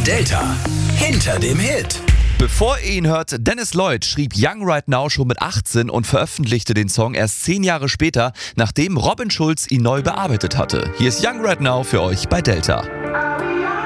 Delta hinter dem Hit. Bevor ihr ihn hört, Dennis Lloyd schrieb Young Right Now schon mit 18 und veröffentlichte den Song erst 10 Jahre später, nachdem Robin Schulz ihn neu bearbeitet hatte. Hier ist Young Right Now für euch bei Delta.